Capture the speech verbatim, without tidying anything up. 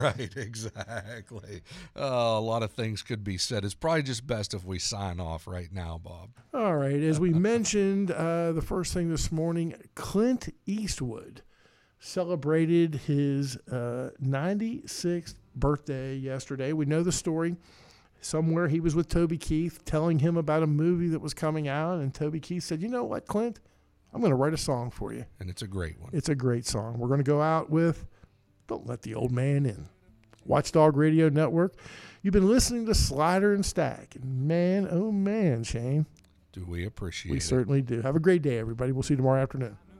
Right, exactly. Uh, a lot of things could be said. It's probably just best if we sign off right now, Bob. All right. As we mentioned, uh, the first thing this morning, Clint Eastwood celebrated his uh, ninety-sixth birthday yesterday. We know the story. Somewhere he was with Toby Keith telling him about a movie that was coming out, and Toby Keith said, you know what, Clint? I'm going to write a song for you. And it's a great one. It's a great song. We're going to go out with Don't Let the Old Man In. Watchdog Radio Network. You've been listening to Slider and Stack. And man, oh man, Shane. Do we appreciate we it. We certainly do. Have a great day, everybody. We'll see you tomorrow afternoon.